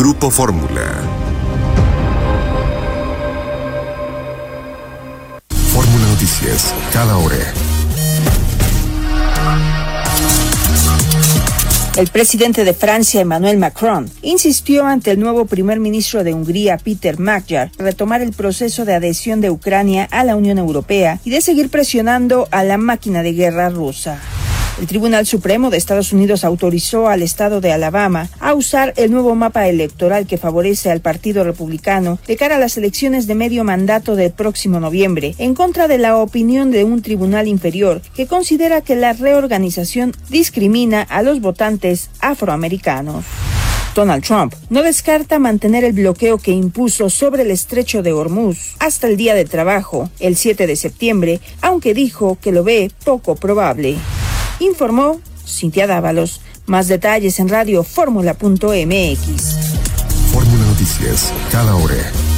Grupo Fórmula. Fórmula Noticias, cada hora. El presidente de Francia, Emmanuel Macron, insistió ante el nuevo primer ministro de Hungría, Peter Magyar, retomar el proceso de adhesión de Ucrania a la Unión Europea y de seguir presionando a la máquina de guerra rusa. El Tribunal Supremo de Estados Unidos autorizó al estado de Alabama a usar el nuevo mapa electoral que favorece al Partido Republicano de cara a las elecciones de medio mandato del próximo noviembre, en contra de la opinión de un tribunal inferior que considera que la reorganización discrimina a los votantes afroamericanos. Donald Trump no descarta mantener el bloqueo que impuso sobre el estrecho de Hormuz hasta el día de trabajo, el 7 de septiembre, aunque dijo que lo ve poco probable. Informó Cintia Dávalos. Más detalles en radioformula.mx. Fórmula Noticias, cada hora.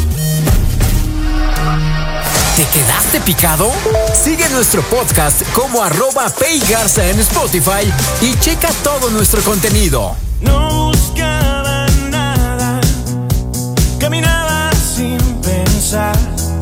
¿Te quedaste picado? Sigue nuestro podcast como @PayGarza en Spotify y checa todo nuestro contenido. No buscaba nada, caminaba sin pensar,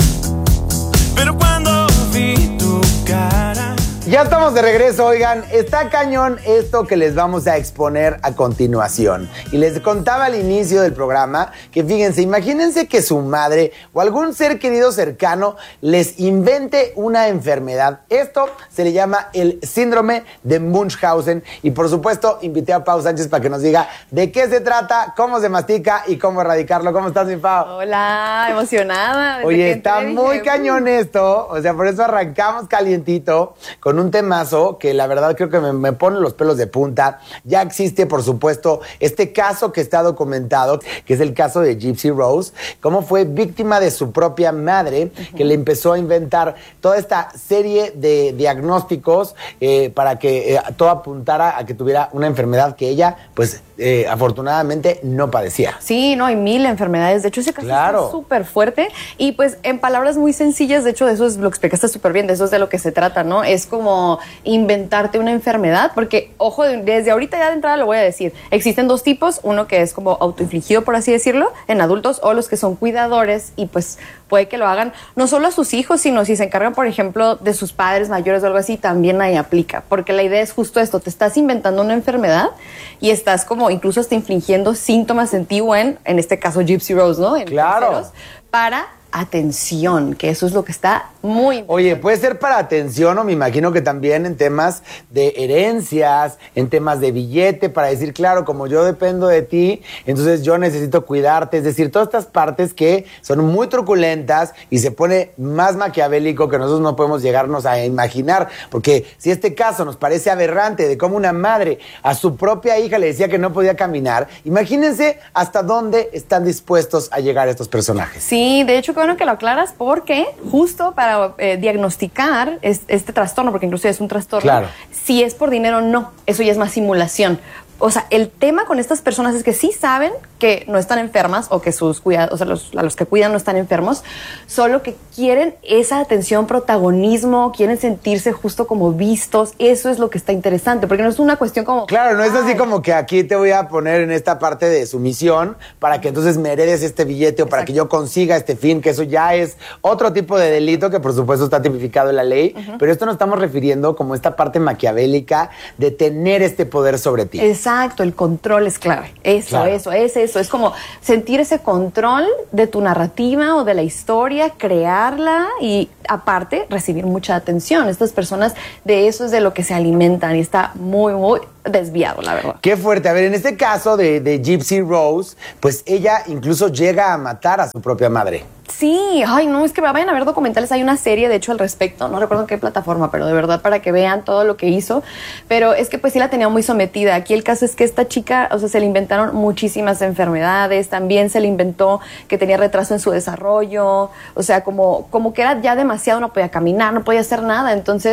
pero cuando vi tu cara... Ya estamos de regreso, oigan, está cañón esto que les vamos a exponer a continuación. Y les contaba al inicio del programa que fíjense, imagínense que su madre o algún ser querido cercano les invente una enfermedad. Esto se le llama el síndrome de Munchausen. Y por supuesto, invité a Pau Sánchez para que nos diga de qué se trata, cómo se mastica y cómo erradicarlo. ¿Cómo estás, mi Pau? Hola, emocionada. Oye, está muy cañón esto, o sea, por eso arrancamos calientito con un temazo que la verdad creo que me pone los pelos de punta. Ya existe, por supuesto, este caso que está documentado, que es el caso de Gypsy Rose, cómo fue víctima de su propia madre, que le empezó a inventar toda esta serie de diagnósticos para que todo apuntara a que tuviera una enfermedad que ella, pues, afortunadamente no padecía. Sí, no, hay 1000 enfermedades. De hecho, ese caso está súper fuerte. Y pues, en palabras muy sencillas, de hecho, eso es lo que explicaste súper bien, de eso es de lo que se trata, ¿no? Es como inventarte una enfermedad, porque, ojo, desde ahorita ya de entrada lo voy a decir, existen dos tipos, uno que es como autoinfligido, por así decirlo, en adultos, o los que son cuidadores y pues puede que lo hagan no solo a sus hijos, sino si se encargan, por ejemplo, de sus padres mayores o algo así, también ahí aplica, porque la idea es justo esto, te estás inventando una enfermedad y estás como incluso hasta infligiendo síntomas en ti o en este caso Gypsy Rose, ¿no? En terceros, para atención, que eso es lo que está muy importante. Oye, puede ser para atención o me imagino que también en temas de herencias, en temas de billete, para decir, claro, como yo dependo de ti, entonces yo necesito cuidarte, es decir, todas estas partes que son muy truculentas y se pone más maquiavélico que nosotros no podemos llegarnos a imaginar, porque si este caso nos parece aberrante de cómo una madre a su propia hija le decía que no podía caminar, imagínense hasta dónde están dispuestos a llegar estos personajes. Sí, de hecho, bueno que lo aclaras, porque justo para diagnosticar este trastorno, porque incluso es un trastorno, claro, si es por dinero, no, eso ya es más simulación. O sea, el tema con estas personas es que sí saben que no están enfermas o que sus cuidados, o sea, a los que cuidan no están enfermos, solo que quieren esa atención, protagonismo, quieren sentirse justo como vistos. Eso es lo que está interesante, porque no es una cuestión como... Claro, no es así como que aquí te voy a poner en esta parte de sumisión para que entonces me heredes este billete o para que yo consiga este fin, que eso ya es otro tipo de delito que por supuesto está tipificado en la ley, pero esto nos estamos refiriendo como esta parte maquiavélica de tener este poder sobre ti. Exacto, el control es clave. Eso. Es como sentir ese control de tu narrativa o de la historia, crearla y aparte recibir mucha atención. Estas personas de eso es de lo que se alimentan y está muy, muy desviado, la verdad. Qué fuerte. A ver, en este caso de Gypsy Rose, pues ella incluso llega a matar a su propia madre. Sí, ay no, es que vayan a ver documentales, hay una serie de hecho al respecto, no recuerdo en qué plataforma, pero de verdad para que vean todo lo que hizo, pero es que pues sí la tenía muy sometida. Aquí el caso es que esta chica, o sea, se le inventaron muchísimas enfermedades, también se le inventó que tenía retraso en su desarrollo, o sea, como que era ya demasiado, no podía caminar, no podía hacer nada, entonces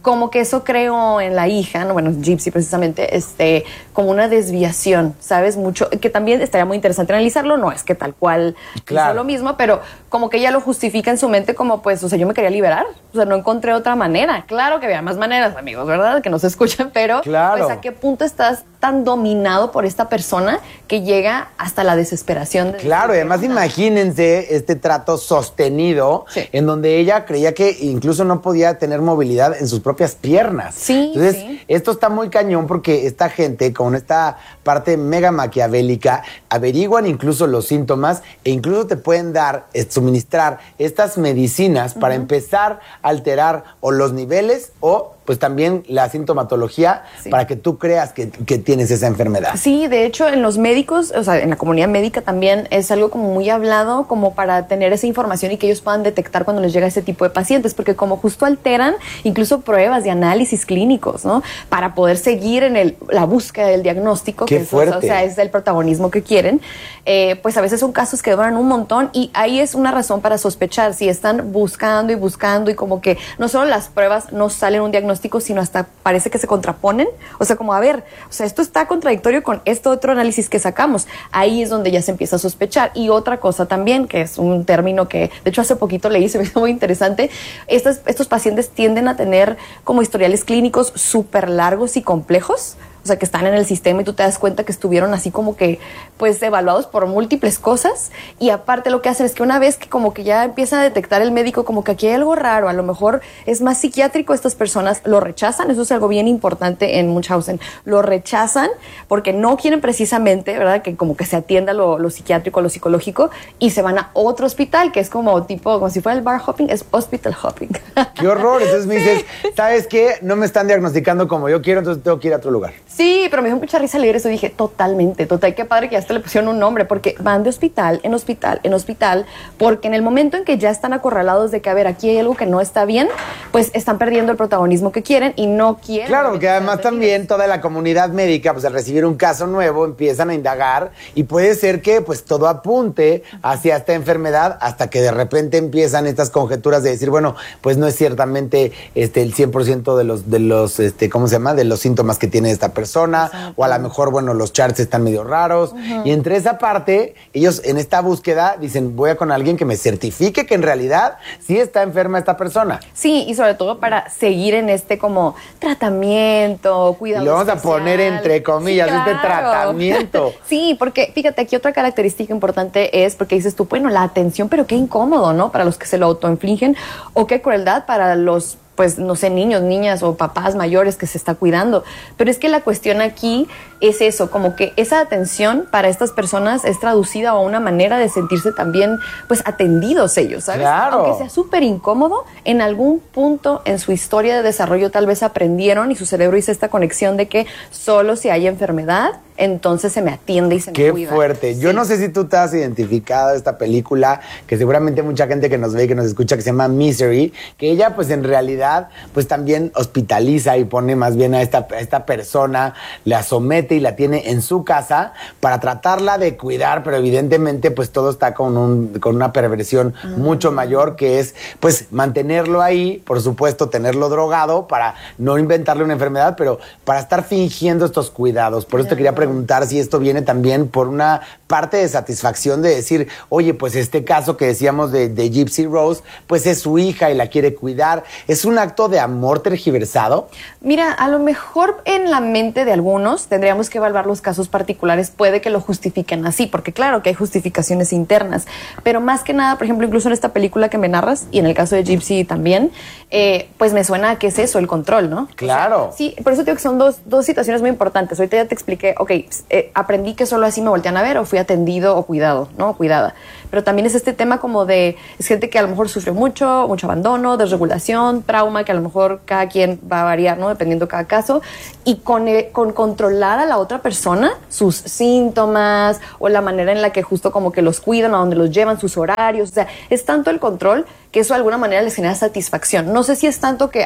como que eso creo en la hija, ¿no? Bueno, Gypsy precisamente, como una desviación, ¿sabes? Mucho, que también estaría muy interesante analizarlo, no es que tal cual hizo lo mismo, pero como que ella lo justifica en su mente como, pues, o sea, yo me quería liberar, o sea, no encontré otra manera. Claro que había más maneras, amigos, ¿verdad? Que no se escuchan, pero pues, ¿a qué punto estás tan dominado por esta persona que llega hasta la desesperación? Claro, y además imagínense este trato sostenido en donde ella creía que incluso no podía tener movilidad en sus propias piernas. Sí, entonces, esto está muy cañón porque esta gente con esta parte mega maquiavélica averiguan incluso los síntomas e incluso te pueden dar, suministrar estas medicinas para empezar a alterar o los niveles o pues también la sintomatología para que tú creas que tienes esa enfermedad. Sí, de hecho en los médicos, o sea, en la comunidad médica también es algo como muy hablado como para tener esa información y que ellos puedan detectar cuando les llega ese tipo de pacientes, porque como justo alteran incluso pruebas de análisis clínicos, ¿no? Para poder seguir en la búsqueda del diagnóstico, Qué fuerte. O sea, es el protagonismo que quieren, pues a veces son casos que duran un montón y ahí es una razón para sospechar si están buscando y como que no solo las pruebas no salen un diagnóstico, sino hasta parece que se contraponen. O sea, como a ver, o sea, esto está contradictorio con esto otro análisis que sacamos. Ahí es donde ya se empieza a sospechar. Y otra cosa también, que es un término que de hecho hace poquito leí, se me hizo muy interesante, estos pacientes tienden a tener como historiales clínicos súper largos y complejos. O sea, que están en el sistema y tú te das cuenta que estuvieron así como que, pues, evaluados por múltiples cosas. Y aparte lo que hacen es que una vez que como que ya empieza a detectar el médico como que aquí hay algo raro, a lo mejor es más psiquiátrico, estas personas lo rechazan. Eso es algo bien importante en Munchausen. Lo rechazan porque no quieren precisamente, ¿verdad?, que como que se atienda lo psiquiátrico, lo psicológico, y se van a otro hospital, que es como tipo, como si fuera el bar hopping, es hospital hopping. ¡Qué horror! Entonces me dices, ¿sabes qué? No me están diagnosticando como yo quiero, entonces tengo que ir a otro lugar. Sí, pero me dio mucha risa leer eso. Dije, totalmente, qué padre que ya hasta le pusieron un nombre, porque van de hospital en hospital en hospital, porque en el momento en que ya están acorralados de que, a ver, aquí hay algo que no está bien, pues están perdiendo el protagonismo que quieren y no quieren. Claro, porque además también toda la comunidad médica, pues al recibir un caso nuevo, empiezan a indagar y puede ser que pues todo apunte hacia esta enfermedad hasta que de repente empiezan estas conjeturas de decir, bueno, pues no es ciertamente el 100% de los ¿cómo se llama? De los síntomas que tiene esta persona. Exacto. O a lo mejor, bueno, los charts están medio raros. Y entre esa parte, ellos en esta búsqueda dicen, voy a con alguien que me certifique que en realidad sí está enferma esta persona. Sí, y sobre todo para seguir en como tratamiento, cuidado. Y lo vamos a poner entre comillas, sí, claro. Tratamiento. Sí, porque fíjate, aquí otra característica importante es porque dices tú, bueno, la atención, pero qué incómodo, ¿no? Para los que se lo autoinfligen, o qué crueldad para los, pues, no sé, niños, niñas o papás mayores que se está cuidando. Pero es que la cuestión aquí es eso, como que esa atención para estas personas es traducida a una manera de sentirse también, pues, atendidos ellos, ¿sabes? Claro. Aunque sea súper incómodo, en algún punto en su historia de desarrollo tal vez aprendieron y su cerebro hizo esta conexión de que solo si hay enfermedad, entonces se me atiende y se me cuida. Qué fuerte. Sí. Yo no sé si tú te has identificado esta película, que seguramente mucha gente que nos ve y que nos escucha, que se llama Misery, que ella, pues, en realidad, pues, también hospitaliza y pone más bien a esta persona, la somete y la tiene en su casa para tratarla de cuidar, pero evidentemente pues todo está con una perversión mucho mayor, que es pues mantenerlo ahí, por supuesto tenerlo drogado para no inventarle una enfermedad, pero para estar fingiendo estos cuidados. Por eso te quería preguntar si esto viene también por una parte de satisfacción de decir, oye, pues este caso que decíamos de Gypsy Rose, pues es su hija y la quiere cuidar. ¿Es un acto de amor tergiversado? Mira, a lo mejor en la mente de algunos tendríamos que evaluar los casos particulares, puede que lo justifiquen así, porque claro que hay justificaciones internas, pero más que nada, por ejemplo, incluso en esta película que me narras, y en el caso de Gypsy también, pues me suena a que es eso, el control, ¿no? Claro. O sea, sí, por eso digo que son dos situaciones muy importantes. Ahorita ya te expliqué, aprendí que solo así me voltean a ver, o fui atendido o cuidado, ¿no? Cuidada. Pero también es este tema como de, es gente que a lo mejor sufre mucho abandono, desregulación, trauma, que a lo mejor cada quien va a variar, ¿no? Dependiendo cada caso, y con controlar a la otra persona, sus síntomas o la manera en la que justo como que los cuidan, a donde los llevan, sus horarios, o sea, es tanto el control que eso de alguna manera les genera satisfacción. No sé si es tanto que,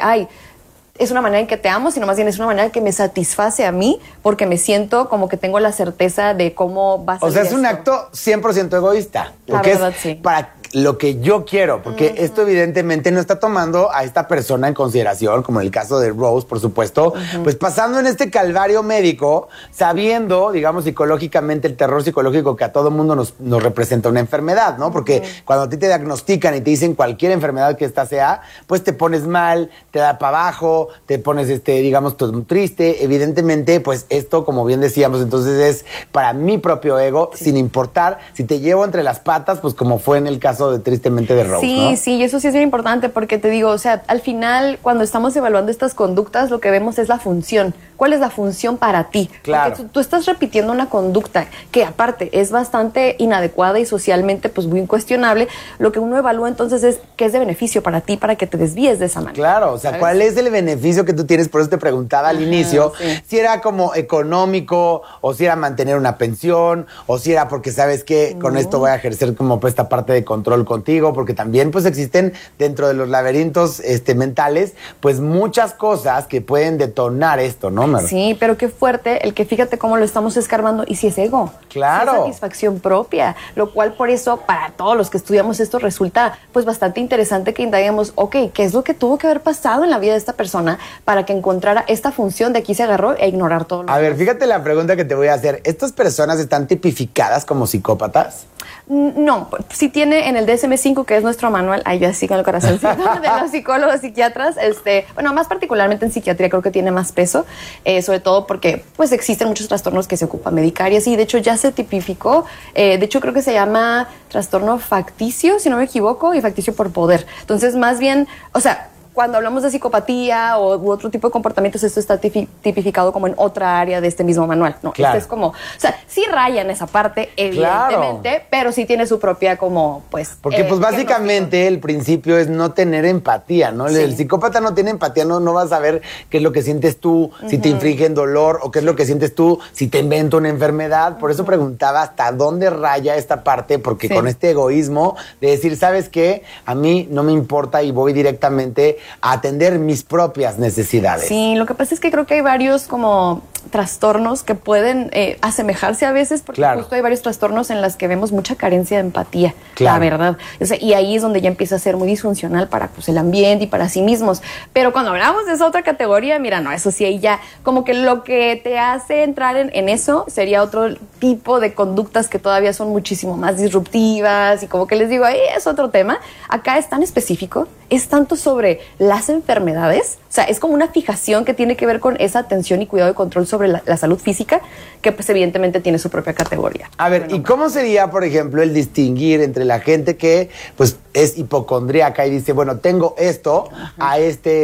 es una manera en que te amo, sino más bien es una manera que me satisface a mí porque me siento como que tengo la certeza de cómo va a ser. O sea, es un acto 100% egoísta. La verdad, sí. Para lo que yo quiero, porque esto evidentemente no está tomando a esta persona en consideración, como en el caso de Rose, por supuesto, pues pasando en este calvario médico, sabiendo, digamos, psicológicamente, el terror psicológico que a todo mundo nos representa una enfermedad, ¿no? Porque cuando a ti te diagnostican y te dicen cualquier enfermedad que esta sea, pues te pones mal, te da para abajo, te pones, digamos, todo triste. Evidentemente, pues esto, como bien decíamos, entonces es para mi propio ego, sin importar si te llevo entre las patas, pues como fue en el caso tristemente de Rose, Sí, ¿no? sí, y eso sí es bien importante porque te digo, o sea, al final cuando estamos evaluando estas conductas lo que vemos es la función. ¿Cuál es la función para ti? Claro. Porque tú estás repitiendo una conducta que aparte es bastante inadecuada y socialmente pues muy incuestionable. Lo que uno evalúa entonces es qué es de beneficio para ti para que te desvíes de esa manera. Claro, o sea, ¿sabes? ¿cuál es el beneficio que tú tienes? Por eso te preguntaba al inicio, si era como económico, o si era mantener una pensión, o si era porque sabes que con esto voy a ejercer como pues, esta parte de control contigo, porque también pues existen dentro de los laberintos mentales, pues muchas cosas que pueden detonar esto, ¿no, Mer? Sí, pero qué fuerte el que fíjate cómo lo estamos escarbando y si es ego. Claro. Si es satisfacción propia, lo cual por eso para todos los que estudiamos esto resulta pues bastante interesante que indaguemos, ok, ¿qué es lo que tuvo que haber pasado en la vida de esta persona para que encontrara esta función de aquí se agarró e ignorar todo lo A ver, demás? fíjate la pregunta que te voy a hacer. ¿Estas personas están tipificadas como psicópatas? No, sí tiene en el DSM-5, que es nuestro manual, ahí yo así con el corazoncito, de los psicólogos psiquiatras, bueno, más particularmente en psiquiatría creo que tiene más peso, sobre todo porque pues existen muchos trastornos que se ocupan medicar y así, de hecho ya se tipificó, de hecho creo que se llama trastorno facticio, si no me equivoco, y facticio por poder. Entonces, más bien, o sea, cuando hablamos de psicopatía u otro tipo de comportamientos, esto está tipificado como en otra área de este mismo manual, ¿no? Claro. Este es como, o sea, sí raya en esa parte, evidentemente, pero sí tiene su propia como, pues... Porque pues básicamente el principio es no tener empatía, ¿no? Sí. El psicópata no tiene empatía, no va a saber qué es lo que sientes tú, si te infligen dolor, o qué es lo que sientes tú, si te invento una enfermedad. Por eso preguntaba hasta dónde raya esta parte, porque con este egoísmo de decir, ¿sabes qué? A mí no me importa y voy directamente a atender mis propias necesidades. Sí, lo que pasa es que creo que hay varios como trastornos que pueden asemejarse a veces, porque justo hay varios trastornos en los que vemos mucha carencia de empatía, la verdad. O sea, y ahí es donde ya empieza a ser muy disfuncional para pues, el ambiente y para sí mismos. Pero cuando hablamos de esa otra categoría, mira, no, eso sí, ahí ya como que lo que te hace entrar en eso sería otro tipo de conductas que todavía son muchísimo más disruptivas y como que les digo, ahí es otro tema. Acá es tan específico, es tanto sobre las enfermedades, o sea, es como una fijación que tiene que ver con esa atención y cuidado y control sobre la salud física, que pues evidentemente tiene su propia categoría. A ver, ¿y cómo sería, por ejemplo, el distinguir entre la gente que pues es hipocondríaca y dice, bueno, tengo esto a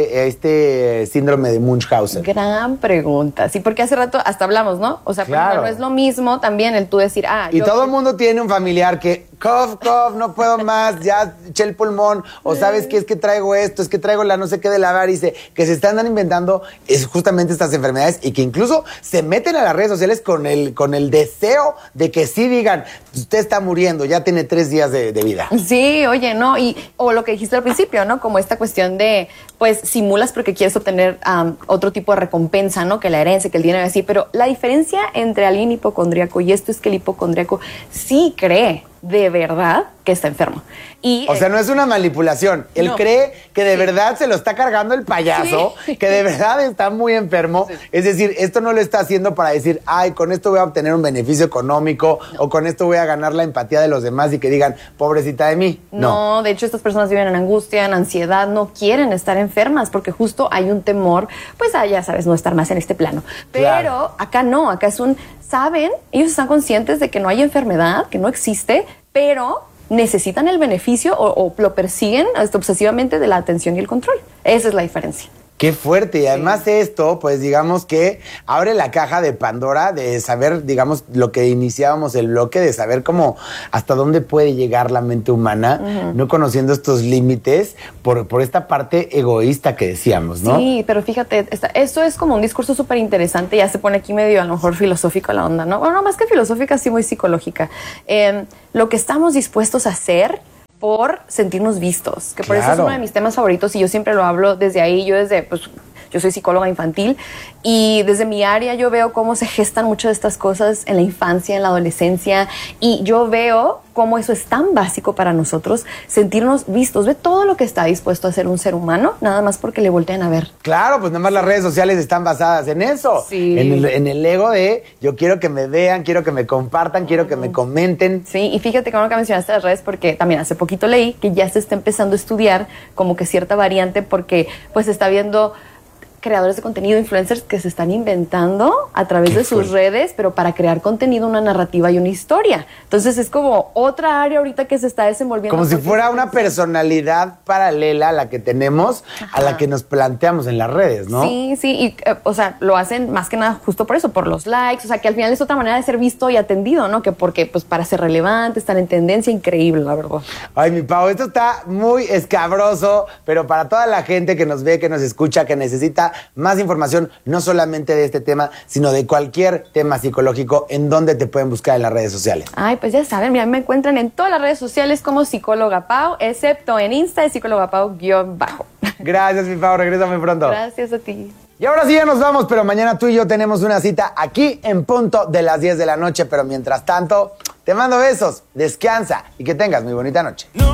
este síndrome de Munchausen? Gran pregunta, sí, porque hace rato hasta hablamos, ¿no? O sea, Claro. no es lo mismo también el tú decir, Y todo el mundo tiene un familiar que, cough, no puedo más, ya eché el pulmón, o sabes qué es que traigo esto, es que traigo la no sé qué de la varice, que se están inventando es justamente estas enfermedades y que incluso se meten a las redes sociales con el deseo de que sí digan, usted está muriendo, ya tiene 3 días de vida. Sí, oye, ¿no? O lo que dijiste al principio, ¿no? Como esta cuestión de, pues, simulas porque quieres obtener otro tipo de recompensa, ¿no? Que la herencia, que el dinero y así. Pero la diferencia entre alguien hipocondríaco y esto es que el hipocondríaco sí cree de verdad que está enfermo. Y, O sea, no es una manipulación. Él no. cree que de verdad se lo está cargando el payaso, que de verdad está muy enfermo. Es decir, esto no lo está haciendo para decir, ay, con esto voy a obtener un beneficio económico o con esto voy a ganar la empatía de los demás y que digan, pobrecita de mí. No, de hecho estas personas viven en angustia, en ansiedad, no quieren estar enfermas porque justo hay un temor, pues ya sabes, no estar más en este plano. Pero Claro. acá no, acá es saben, ellos están conscientes de que no hay enfermedad, que no existe, pero necesitan el beneficio o lo persiguen obsesivamente de la atención y el control. Esa es la diferencia. Qué fuerte. Y además esto, pues digamos que abre la caja de Pandora de saber, digamos, lo que iniciábamos el bloque, de saber cómo hasta dónde puede llegar la mente humana, no conociendo estos límites por esta parte egoísta que decíamos, ¿no? Sí, pero fíjate, esto es como un discurso súper interesante, ya se pone aquí medio a lo mejor filosófico la onda, ¿no? Bueno, más que filosófica, sí muy psicológica. Lo que estamos dispuestos a hacer por sentirnos vistos, que por eso es Claro. uno de mis temas favoritos y yo siempre lo hablo desde ahí, yo Yo soy psicóloga infantil y desde mi área yo veo cómo se gestan muchas de estas cosas en la infancia, en la adolescencia, y yo veo cómo eso es tan básico para nosotros, sentirnos vistos. Ve todo lo que está dispuesto a hacer un ser humano, nada más porque le voltean a ver. Claro, pues nada más las redes sociales están basadas en eso. Sí. En el ego de yo quiero que me vean, quiero que me compartan, quiero que me comenten. Sí, y fíjate que ahora que mencionaste las redes, porque también hace poquito leí que ya se está empezando a estudiar como que cierta variante, porque pues se está viendo creadores de contenido, influencers que se están inventando a través de sus redes, pero para crear contenido, una narrativa y una historia. Entonces es como otra área ahorita que se está desenvolviendo. Como si fuera una personalidad paralela a la que tenemos, a la que nos planteamos en las redes, ¿no? Sí, sí, y o sea, lo hacen más que nada justo por eso, por los likes, o sea, que al final es otra manera de ser visto y atendido, ¿no? Que porque, pues, para ser relevante, estar en tendencia, increíble, la verdad. Ay, mi Pau, esto está muy escabroso, pero para toda la gente que nos ve, que nos escucha, que necesita más información, no solamente de este tema, sino de cualquier tema psicológico, ¿en dónde te pueden buscar en las redes sociales? Ay, pues ya saben, mira, me encuentran en todas las redes sociales como Psicóloga Pau, excepto en Insta de Psicóloga Pau _. Gracias, mi Pau, regresa muy pronto. Gracias a ti. Y ahora sí ya nos vamos, pero mañana tú y yo tenemos una cita aquí en punto de las 10 de la noche, pero mientras tanto, te mando besos, descansa y que tengas muy bonita noche. No